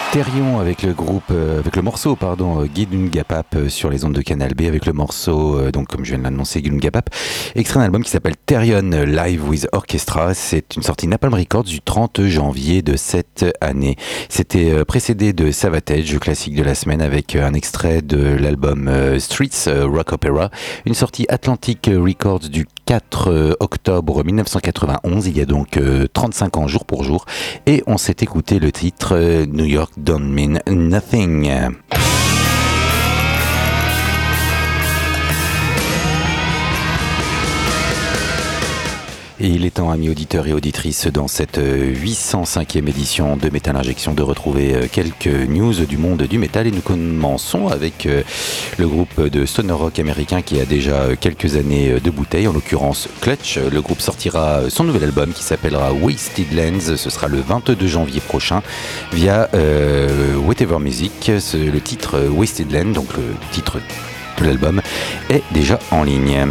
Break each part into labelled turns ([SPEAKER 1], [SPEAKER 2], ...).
[SPEAKER 1] Therion avec avec le morceau, Gidungapap sur les ondes de Canal B avec le morceau, donc comme je viens de l'annoncer, Gidungapap, extrait d'un album qui s'appelle Therion Live with Orchestra. C'est une sortie Napalm Records du 30 janvier de cette année. C'était précédé de Savatage, classique de la semaine, avec un extrait de l'album Streets Rock Opera, une sortie Atlantic Records du 4 octobre 1991, il y a donc 35 ans jour pour jour, et on s'est écouté le titre New York Don't Mean Nothing. Et il est temps, amis auditeurs et auditrices, dans cette 805e édition de Metal Injection, de retrouver quelques news du monde du métal. Et nous commençons avec le groupe de stoner rock américain qui a déjà quelques années de bouteille, en l'occurrence Clutch. Le groupe sortira son nouvel album qui s'appellera Wasted Lands. Ce sera le 22 janvier prochain via Whatever Music. Le titre Wasted Land, donc le titre de l'album, est déjà en ligne.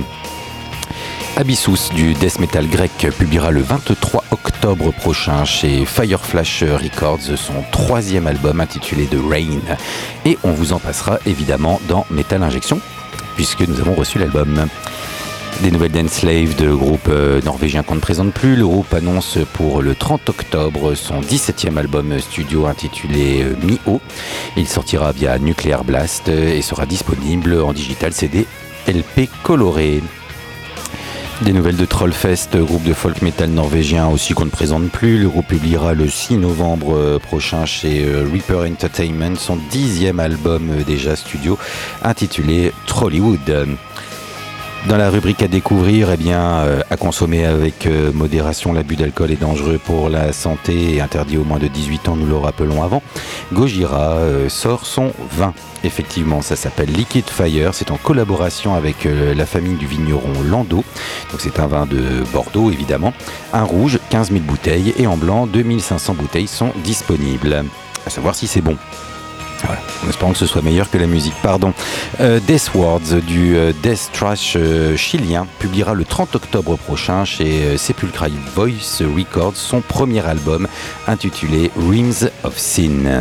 [SPEAKER 1] Abyssus du death metal grec publiera le 23 octobre prochain chez Fireflash Records son troisième album intitulé The Rain. Et on vous en passera évidemment dans Metal Injection, puisque nous avons reçu l'album. Des nouvelles d'Enslaved, de groupe norvégien qu'on ne présente plus. Le groupe annonce pour le 30 octobre son 17e album studio intitulé Mi-O. Il sortira via Nuclear Blast et sera disponible en digital CD LP coloré. Des nouvelles de Trollfest, groupe de folk metal norvégien aussi qu'on ne présente plus. Le groupe publiera le 6 novembre prochain chez Reaper Entertainment son 10e album déjà studio intitulé Trollywood. Dans la rubrique à découvrir, à consommer avec modération, l'abus d'alcool est dangereux pour la santé et interdit aux moins de 18 ans, nous le rappelons avant. Gojira sort son vin. Effectivement, ça s'appelle Liquid Fire, c'est en collaboration avec la famille du vigneron Lando. Donc c'est un vin de Bordeaux évidemment. Un rouge, 15 000 bouteilles, et en blanc, 2500 bouteilles sont disponibles. À savoir si c'est bon. Voilà, en espérant que ce soit meilleur que la musique, pardon. Death Words du Death Trash chilien publiera le 30 octobre prochain chez Sepulchral Voice Records son premier album intitulé Realms of Sin.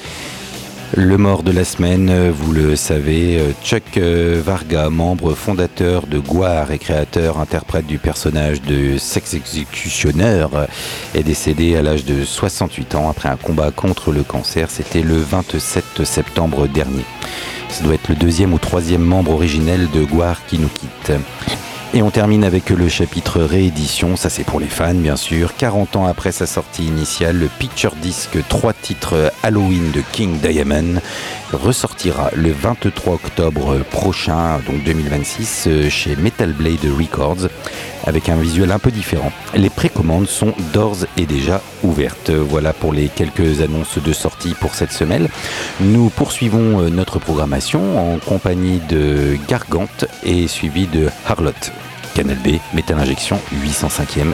[SPEAKER 1] Le mort de la semaine, vous le savez, Chuck Varga, membre fondateur de Gwar et créateur, interprète du personnage de Sex Executioner, est décédé à l'âge de 68 ans après un combat contre le cancer. C'était le 27 septembre dernier. Ça doit être le deuxième ou troisième membre originel de Gwar qui nous quitte. Et on termine avec le chapitre réédition, ça c'est pour les fans bien sûr. 40 ans après sa sortie initiale, le Picture Disc 3 titres Halloween de King Diamond ressortira le 23 octobre prochain, donc 2026, chez Metal Blade Records, avec un visuel un peu différent. Les précommandes sont d'ores et déjà ouvertes. Voilà pour les quelques annonces de sortie pour cette semaine. Nous poursuivons notre programmation en compagnie de Gargant et suivi de Harlot. Canal B, Metal Injection, 805e